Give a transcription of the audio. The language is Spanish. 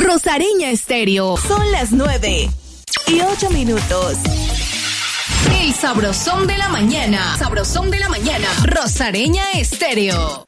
Rosareña Estéreo. Son las 9:08. El sabrosón de la mañana. Sabrosón de la mañana. Rosareña Estéreo.